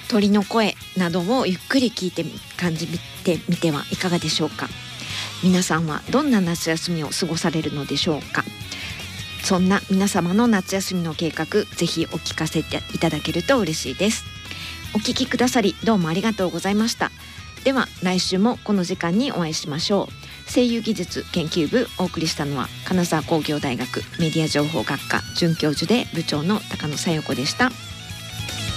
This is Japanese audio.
鳥の声などをゆっくり聞いて感じてみてはいかがでしょうか。皆さんはどんな夏休みを過ごされるのでしょうか。そんな皆様の夏休みの計画、ぜひお聞かせていただけると嬉しいです。お聞きくださりどうもありがとうございました。では来週もこの時間にお会いしましょう。声優技術研究部、お送りしたのは金沢工業大学メディア情報学科准教授で部長の高野紗代子でした。